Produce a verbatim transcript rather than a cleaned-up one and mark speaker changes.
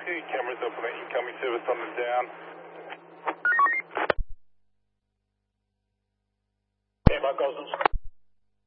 Speaker 1: two cameras up on the incoming service on the down.
Speaker 2: Okay, Mark Gosens.